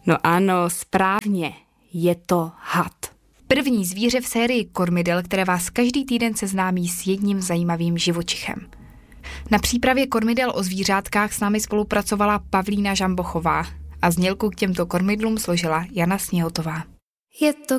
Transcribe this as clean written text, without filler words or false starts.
No ano, správně. Je to had. První zvíře v sérii kormidel, které vás každý týden seznámí s jedním zajímavým živočichem. Na přípravě kormidel o zvířátkách s námi spolupracovala Pavlína Žambochová a znělku k těmto kormidlům složila Jana Sněhotová. Je to